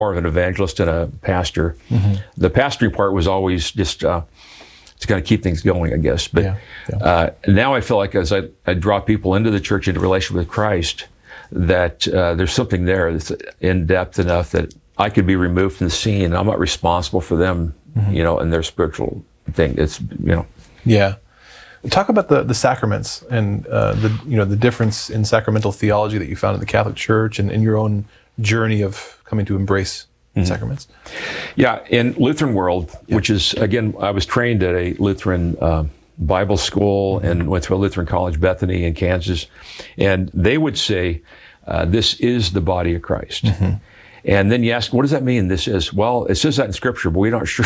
more of an evangelist and a pastor. The pastoring part was always just to kind of keep things going, I guess. But now I feel like as I draw people into the church, into relationship with Christ, that there's something there that's in depth enough that I could be removed from the scene, and I'm not responsible for them, and their spiritual thing. It's, Yeah. Talk about the sacraments and the difference in sacramental theology that you found in the Catholic Church and in your own journey of coming to embrace sacraments. Yeah, in Lutheran world, which is, again, I was trained at a Lutheran Bible school and went to a Lutheran college, Bethany in Kansas, and they would say, this is the body of Christ. And then you ask, what does that mean? This is, well, it says that in Scripture, but we aren't sure.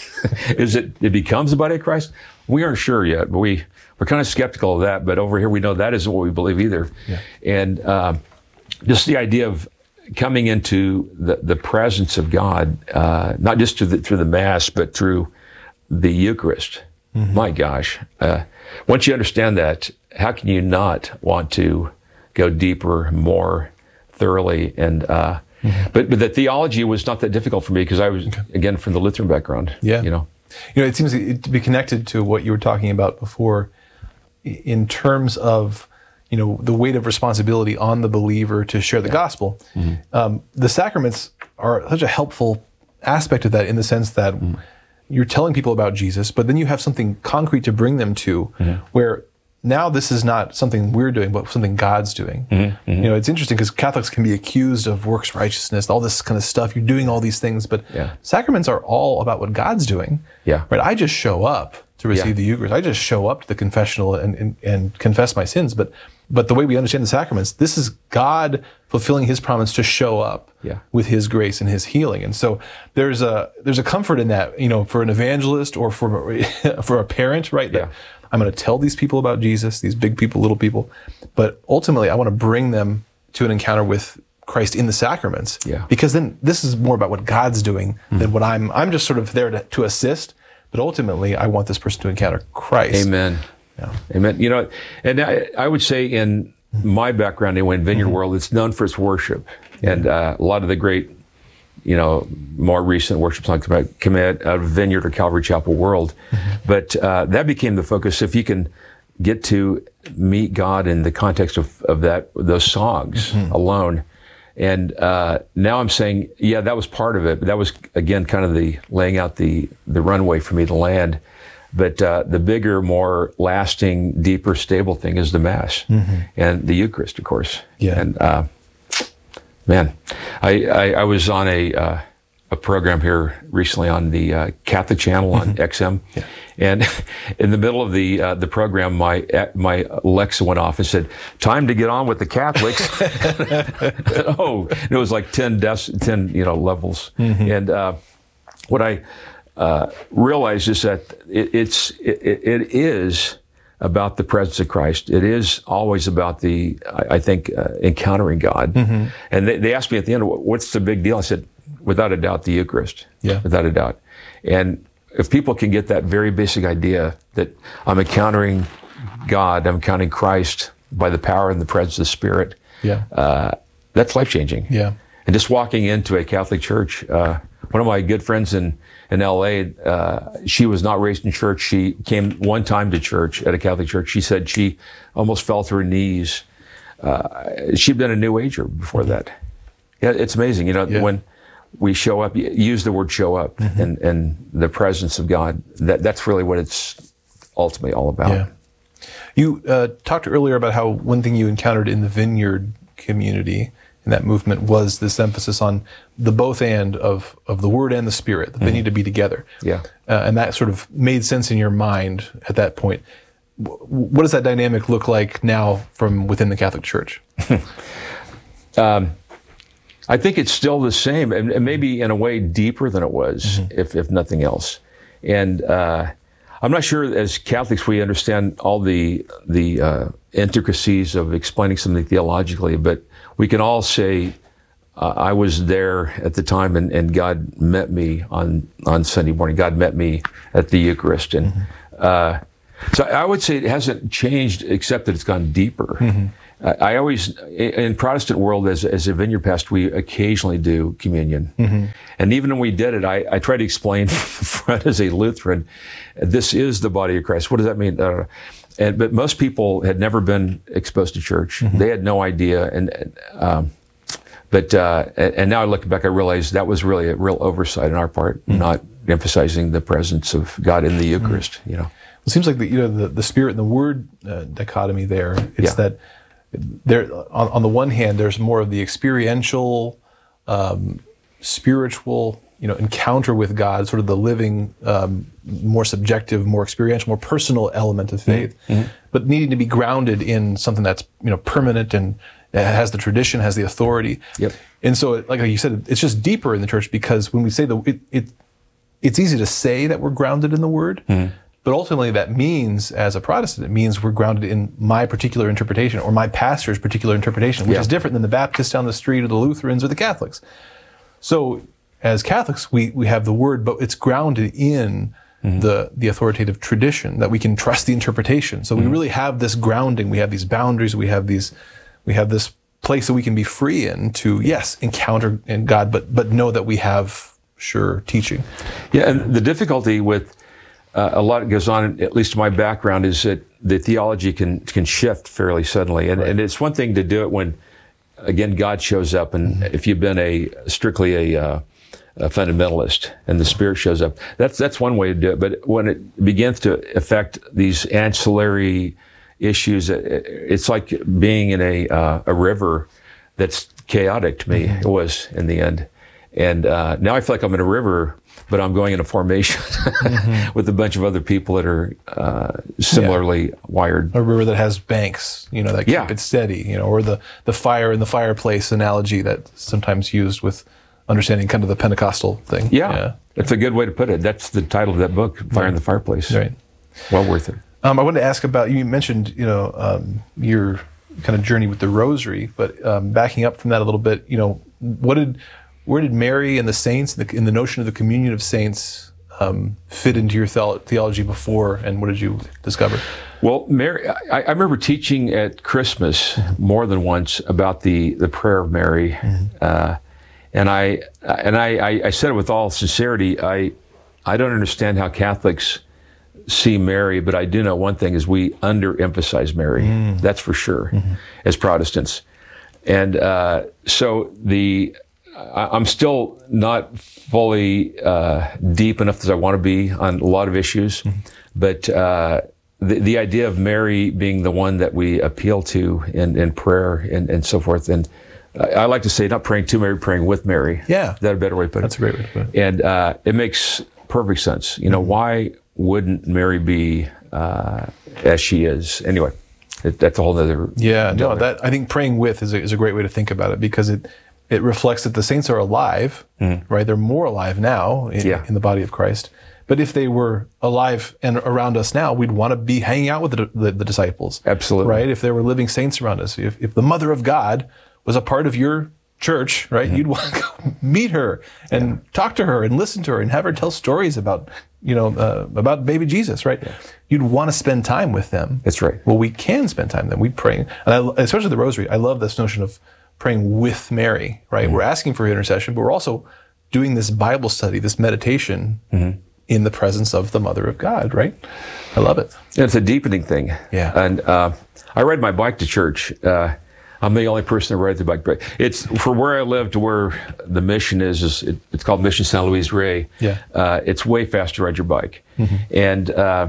It becomes the body of Christ? We aren't sure yet, but we're kind of skeptical of that. But over here, we know that isn't what we believe either. Yeah. And just the idea of coming into the presence of God, not just through the Mass, but through the Eucharist. My gosh. Once you understand that, how can you not want to go deeper, more thoroughly? And but the theology was not that difficult for me because I was, again, from the Lutheran background. Yeah. It seems to be connected to what you were talking about before in terms of, the weight of responsibility on the believer to share the gospel. The sacraments are such a helpful aspect of that in the sense that you're telling people about Jesus, but then you have something concrete to bring them to where now this is not something we're doing, but something God's doing. It's interesting because Catholics can be accused of works righteousness, all this kind of stuff. You're doing all these things, but sacraments are all about what God's doing. Right? I just show up to receive the Eucharist. I just show up to the confessional and confess my sins. But the way we understand the sacraments, this is God fulfilling His promise to show up with His grace and His healing. And so there's a comfort in that, for an evangelist or for a parent, right? That I'm going to tell these people about Jesus, these big people, little people, but ultimately I want to bring them to an encounter with Christ in the sacraments. Because then this is more about what God's doing than what I'm just sort of there to assist. But ultimately, I want this person to encounter Christ. Amen. Amen. And I would say in my background, anyway, in Vineyard world, it's known for its worship. And a lot of the great, more recent worship songs come out of Vineyard or Calvary Chapel world. But that became the focus. If you can get to meet God in the context of those songs alone. And now I'm saying, that was part of it. But that was, again, kind of the laying out the runway for me to land. But the bigger, more lasting, deeper, stable thing is the Mass and the Eucharist, of course. And man, I was on a program here recently on the Catholic channel on XM, and in the middle of the program, my Alexa went off and said, "Time to get on with the Catholics." It was like 10 levels, and what I realized is that it is about the presence of Christ. It is always about I think, encountering God. And they asked me at the end, what's the big deal? I said, without a doubt, the Eucharist. Without a doubt. And if people can get that very basic idea that I'm encountering God, I'm encountering Christ by the power and the presence of the Spirit, that's life-changing. And just walking into a Catholic church, one of my good friends in LA, she was not raised in church. She came one time to church at a Catholic church. She said she almost fell to her knees. She'd been a New Ager before that. It's amazing, when we show up, use the word show up and the presence of God. That's really what it's ultimately all about. You talked earlier about how one thing you encountered in the Vineyard community in that movement was this emphasis on the both and of the Word and the Spirit, that they need to be together. And that sort of made sense in your mind at that point. What does that dynamic look like now from within the Catholic Church? I think it's still the same, and maybe in a way deeper than it was, if nothing else. And I'm not sure as Catholics we understand all the intricacies of explaining something theologically, but we can all say, I was there at the time, and God met me on Sunday morning. God met me at the Eucharist. And so I would say it hasn't changed, except that it's gone deeper. I always, in Protestant world, as a vineyard pastor, we occasionally do communion. And even when we did it, I tried to explain from the front as a Lutheran, this is the body of Christ. What does that mean? But most people had never been exposed to church. They had no idea. But now I look back, I realize that was really a real oversight on our part, not emphasizing the presence of God in the Eucharist. You know, it seems like the Spirit and the Word dichotomy there. It's that there on the one hand, there's more of the experiential, spiritual, encounter with God, sort of the living, more subjective, more experiential, more personal element of faith, but needing to be grounded in something that's permanent and has the tradition, has the authority. Yep. And so, like you said, it's just deeper in the church, because when we say it's easy to say that we're grounded in the Word, but ultimately that means, as a Protestant, it means we're grounded in my particular interpretation or my pastor's particular interpretation, which is different than the Baptists down the street or the Lutherans or the Catholics. So as Catholics, we have the Word, but it's grounded in the authoritative tradition, that we can trust the interpretation. So we really have this grounding. We have these boundaries. We have this place that we can be free in to, yes, encounter in God, but know that we have sure teaching. Yeah, and the difficulty with a lot that goes on, at least in my background, is that the theology can shift fairly suddenly. And it's one thing to do it when, again, God shows up, and if you've been strictly a fundamentalist and the Spirit shows up, that's one way to do it. But when it begins to affect these ancillary issues, it's like being in a river that's chaotic to me. It was in the end. And now I feel like I'm in a river, but I'm going in a formation with a bunch of other people that are similarly wired. A river that has banks, that keep it steady, or the fire in the fireplace analogy that's sometimes used with understanding kind of the Pentecostal thing. Yeah. That's a good way to put it. That's the title of that book, Fire in the Fireplace. Right. Well worth it. I wanted to ask about, you mentioned, your kind of journey with the Rosary, but backing up from that a little bit, where did Mary and the saints, in the notion of the communion of saints, fit into your theology before, and what did you discover? Well, Mary, I remember teaching at Christmas more than once about the prayer of Mary, and I said it with all sincerity. I don't understand how Catholics see Mary, but I do know one thing is we underemphasize Mary. That's for sure, as Protestants. And so I'm still not fully deep enough as I want to be on a lot of issues, but the idea of Mary being the one that we appeal to in prayer and so forth, and I like to say not praying to Mary, praying with Mary. Yeah. Is that a better way to put it? That's a great way to put it. And it makes perfect sense. Why wouldn't Mary be as she is? Anyway, that's a whole other. Yeah, no, I think praying with is a great way to think about it, because it reflects that the saints are alive, right? They're more alive now in the body of Christ. But if they were alive and around us now, we'd want to be hanging out with the disciples. Absolutely. Right? If there were living saints around us, if the Mother of God was a part of your church, right? You'd want to go meet her and talk to her and listen to her and have her tell stories about baby Jesus, right? Yeah. You'd want to spend time with them. That's right. Well, we can spend time with them. We pray, and especially the Rosary. I love this notion of praying with Mary, right? We're asking for her intercession, but we're also doing this Bible study, this meditation in the presence of the Mother of God, right? I love it. It's a deepening thing. Yeah. And I ride my bike to church. I'm the only person that rides the bike. It's from where I live to where the mission is it's called Mission San Luis Rey. Yeah. It's way faster to ride your bike. And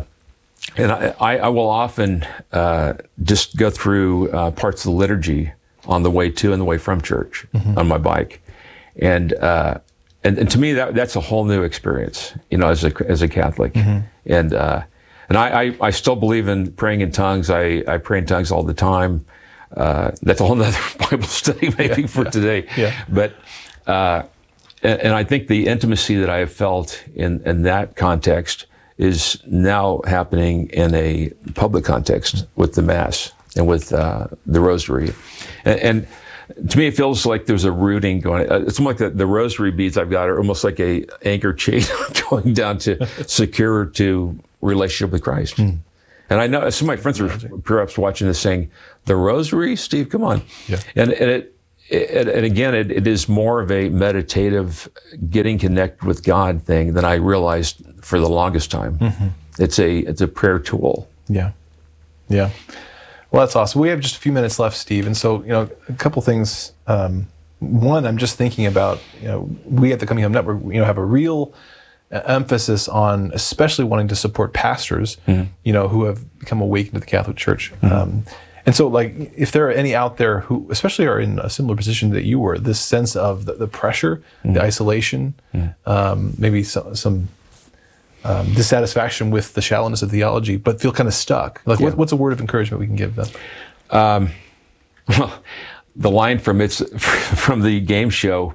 I will often just go through parts of the liturgy on the way to and the way from church on my bike. And to me, that's a whole new experience, as a Catholic. And I still believe in praying in tongues. I pray in tongues all the time. That's a whole nother Bible study maybe for today. Yeah. But, and I think the intimacy that I have felt in that context is now happening in a public context with the Mass and with the Rosary. And to me, it feels like there's a rooting going. It's almost like the rosary beads I've got are almost like a anchor chain going down to secure to relationship with Christ. And I know some of my friends are perhaps watching this saying, the rosary, Steve, come on. Yeah. And again, it is more of a meditative, getting connected with God thing than I realized for the longest time. Mm-hmm. It's a prayer tool. Yeah. Yeah. Well, that's awesome. We have just a few minutes left, Steve. And so, a couple things. One, I'm just thinking about, we at the Coming Home Network, have a real emphasis on especially wanting to support pastors, who have become awakened to the Catholic Church. And so, if there are any out there who especially are in a similar position that you were, this sense of the pressure, the isolation, maybe some dissatisfaction with the shallowness of theology, but feel kind of stuck. What's a word of encouragement we can give them? Well, the line from the game show,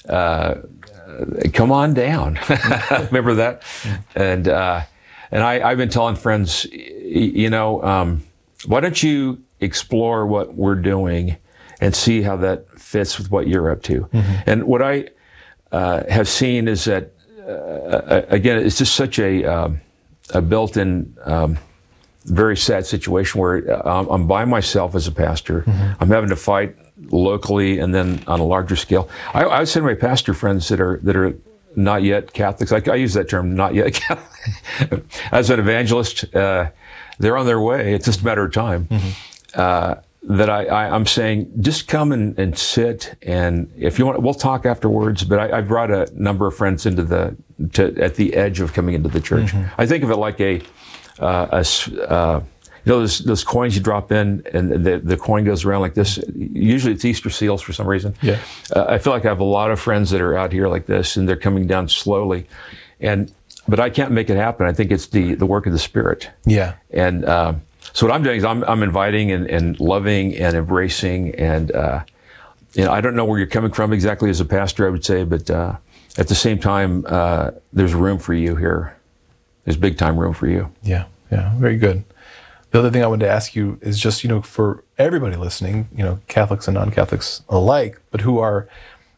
come on down. Remember that? And I've been telling friends, why don't you explore what we're doing and see how that fits with what you're up to? Mm-hmm. And what I have seen is that, again, it's just such a built-in, very sad situation where I'm by myself as a pastor. Mm-hmm. I'm having to fight locally and then on a larger scale. I would say to my pastor friends that are not yet Catholics, I use that term, not yet Catholic, as an evangelist, they're on their way. It's just a matter of time. Mm-hmm. That I'm saying, just come and sit, and if you want, we'll talk afterwards. But I brought a number of friends at the edge of coming into the church. Mm-hmm. I think of it like those coins you drop in, and the coin goes around like this. Usually it's Easter seals for some reason. Yeah. I feel like I have a lot of friends that are out here like this, and they're coming down slowly, but I can't make it happen. I think it's the work of the Spirit. Yeah. And so what I'm doing is I'm inviting and loving and embracing, and I don't know where you're coming from exactly as a pastor, I would say, but at the same time, there's room for you here. There's big time room for you. Yeah, very good. The other thing I wanted to ask you is just, for everybody listening, Catholics and non-Catholics alike, but who are,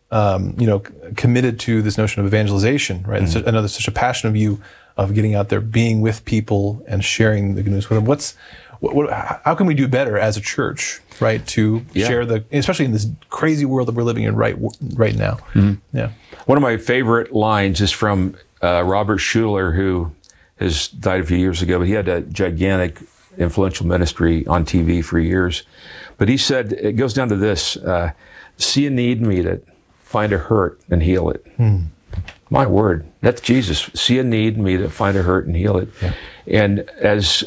committed to this notion of evangelization, right? Mm-hmm. I know there's such a passion of you of getting out there, being with people and sharing the good news with them. How can we do better as a church, right? To share especially in this crazy world that we're living in right now. Mm-hmm. Yeah. One of my favorite lines is from Robert Schuller, who has died a few years ago, but he had a gigantic influential ministry on TV for years. But he said, it goes down to this, see a need, meet it, find a hurt, and heal it. My word, that's Jesus. See a need, meet it, find a hurt, and heal it. Yeah. And as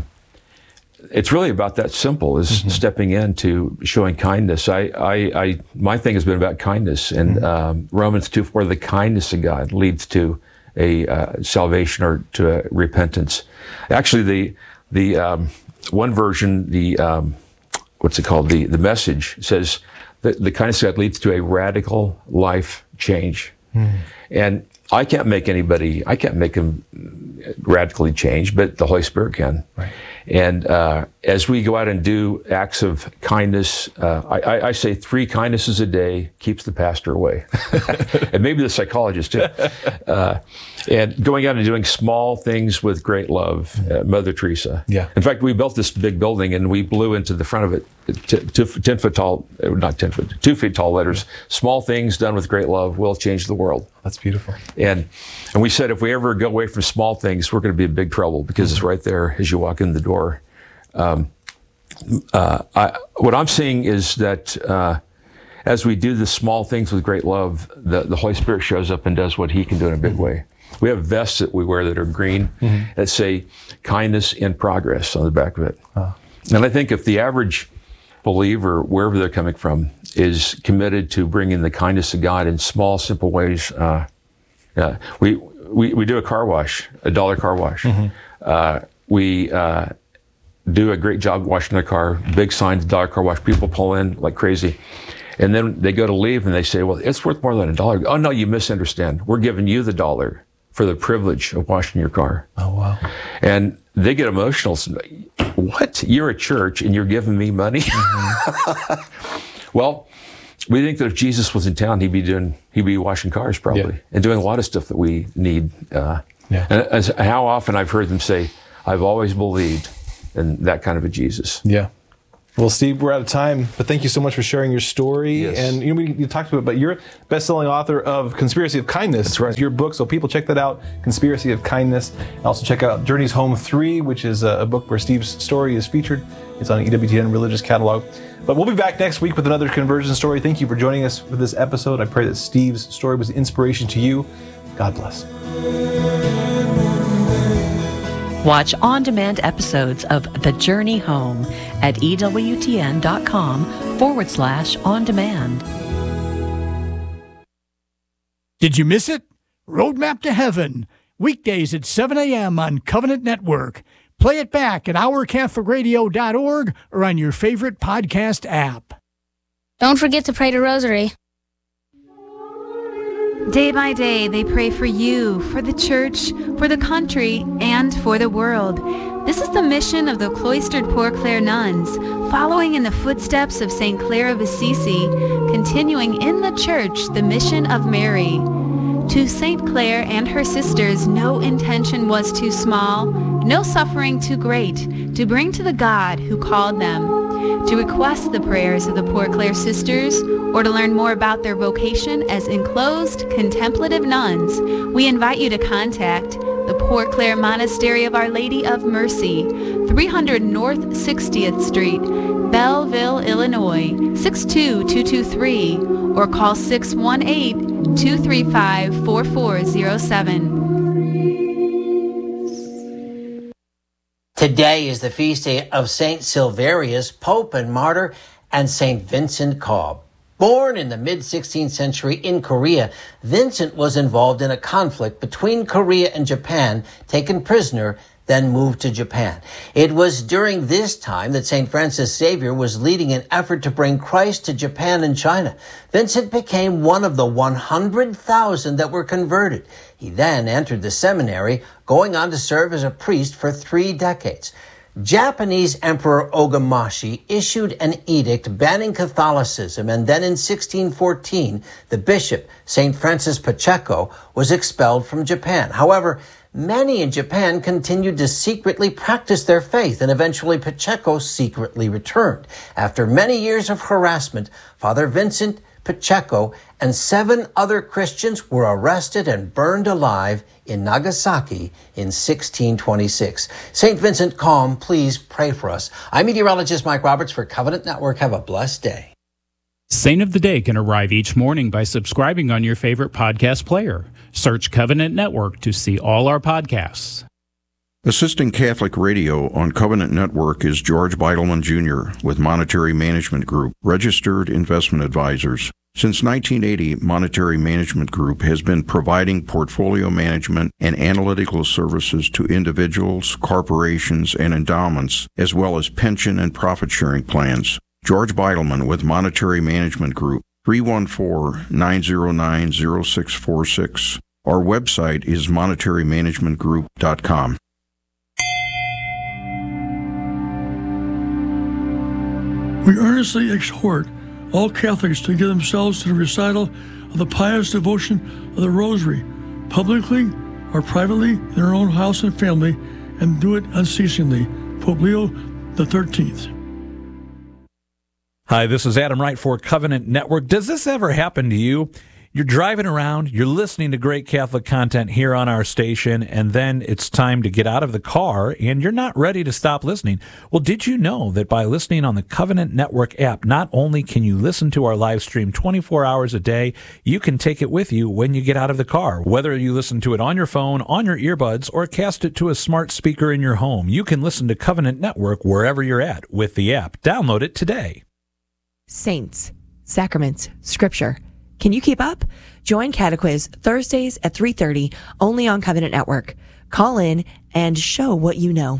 it's really about that simple, is stepping into showing kindness. My thing has been about kindness, and Romans 2:4, the kindness of God leads to a salvation or to a repentance. Actually, the one version, what's it called? The Message says that the kindness of God leads to a radical life change. And I can't make them radically change, but the Holy Spirit can. Right. And as we go out and do acts of kindness, I say 3 kindnesses a day keeps the pastor away. And maybe the psychologist too. And going out and doing small things with great love, Mother Teresa. Yeah. In fact, we built this big building and we blew into the front of it 2 feet tall letters. Small things done with great love will change the world. That's beautiful. And we said if we ever go away from small things, we're going to be in big trouble because it's right there as you walk in the door. What I'm seeing is that as we do the small things with great love, the Holy Spirit shows up and does what He can do in a big way. We have vests that we wear that are green that say kindness in progress on the back of it. And I think if the average believer, wherever they're coming from, is committed to bringing the kindness of God in small, simple ways. We do a car wash, $1 car wash. We do a great job washing their car, big signs, $1 car wash. People pull in like crazy. And then they go to leave and they say, well, it's worth more than $1. Oh, no, you misunderstand. We're giving you the $1 for the privilege of washing your car. Oh, wow. And they get emotional. What? You're a church and you're giving me money? Well, we think that if Jesus was in town, he'd be washing cars probably and doing a lot of stuff that we need. And how often I've heard them say, I've always believed and that kind of a Jesus. Yeah. Well, Steve, we're out of time, but thank you so much for sharing your story. Yes. And you talked about it, but you're best-selling author of Conspiracy of Kindness. That's right. It's your book, so people check that out, Conspiracy of Kindness. And also check out Journeys Home 3, which is a book where Steve's story is featured. It's on EWTN Religious Catalog. But we'll be back next week with another conversion story. Thank you for joining us for this episode. I pray that Steve's story was an inspiration to you. God bless. Watch on-demand episodes of The Journey Home at EWTN.com/on-demand. Did you miss it? Roadmap to Heaven, weekdays at 7 a.m. on Covenant Network. Play it back at OurCatholicRadio.org or on your favorite podcast app. Don't forget to pray the rosary. Day by day, they pray for you, for the church, for the country, and for the world. This is the mission of the cloistered Poor Clare nuns, following in the footsteps of St. Clare of Assisi, continuing in the church the mission of Mary. To St. Clare and her sisters, no intention was too small, no suffering too great, to bring to the God who called them. To request the prayers of the Poor Clare sisters, or to learn more about their vocation as enclosed contemplative nuns, we invite you to contact the Poor Clare Monastery of Our Lady of Mercy, 300 North 60th Street, Belleville, Illinois, 62223, or call 618-235-4407. Today is the feast day of Saint Silverius, Pope and Martyr, and Saint Vincent Cobb. Born in the mid-16th century in Korea, Vincent was involved in a conflict between Korea and Japan, taken prisoner, then moved to Japan. It was during this time that St. Francis Xavier was leading an effort to bring Christ to Japan and China. Vincent became one of the 100,000 that were converted. He then entered the seminary, going on to serve as a priest for 3 decades. Japanese Emperor Ogamashi issued an edict banning Catholicism, and then in 1614, the bishop, St. Francis Pacheco, was expelled from Japan. However, many in Japan continued to secretly practice their faith, and eventually Pacheco secretly returned. After many years of harassment, Father Vincent Pacheco and 7 other Christians were arrested and burned alive in Nagasaki in 1626. St. Vincent Calm, please pray for us. I'm meteorologist Mike Roberts for Covenant Network. Have a blessed day. Saint of the Day can arrive each morning by subscribing on your favorite podcast player. Search Covenant Network to see all our podcasts. Assisting Catholic Radio on Covenant Network is George Beidelman Jr. with Monetary Management Group, registered investment advisors. Since 1980, Monetary Management Group has been providing portfolio management and analytical services to individuals, corporations, and endowments, as well as pension and profit-sharing plans. George Beidelman with Monetary Management Group, 314-909-0646. Our website is monetarymanagementgroup.com. We earnestly exhort all Catholics to give themselves to the recital of the pious devotion of the Rosary, publicly or privately in their own house and family, and do it unceasingly. Pope Leo XIII. Hi, this is Adam Wright for Covenant Network. Does this ever happen to you? You're driving around, you're listening to great Catholic content here on our station, and then it's time to get out of the car, and you're not ready to stop listening. Well, did you know that by listening on the Covenant Network app, not only can you listen to our live stream 24 hours a day, you can take it with you when you get out of the car. Whether you listen to it on your phone, on your earbuds, or cast it to a smart speaker in your home, you can listen to Covenant Network wherever you're at with the app. Download it today. Saints, sacraments, scripture. Can you keep up? Join Catequiz Thursdays at 3:30 only on Covenant Network. Call in and show what you know.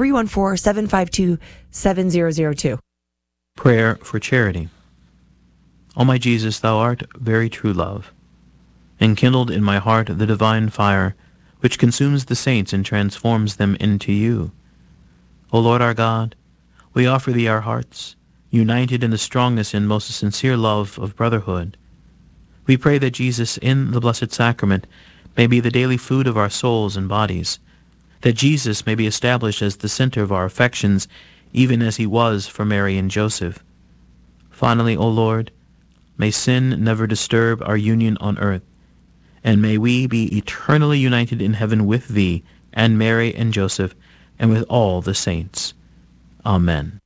314-752-7002. Prayer for Charity. O my Jesus, thou art very true love. Enkindled in my heart the divine fire, which consumes the saints and transforms them into you. O Lord our God, we offer thee our hearts, united in the strongness and most sincere love of brotherhood. We pray that Jesus in the Blessed Sacrament may be the daily food of our souls and bodies, that Jesus may be established as the center of our affections, even as he was for Mary and Joseph. Finally, O Lord, may sin never disturb our union on earth, and may we be eternally united in heaven with thee and Mary and Joseph and with all the saints. Amen.